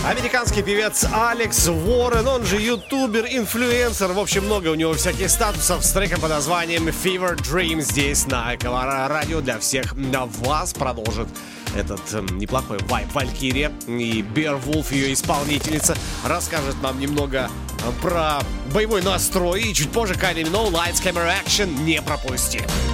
Американский певец Алекс Уоррен, он же ютубер, инфлюенсер, в общем, много у него всяких статусов, с треком под названием Fever Dream здесь на Эко Радио для всех вас продолжит этот неплохой вайб Валькирия, и Beowulf, ее исполнительница, расскажет нам немного про боевой настрой, и чуть позже Kylie Minogue, Lights, Camera, Action, не пропусти.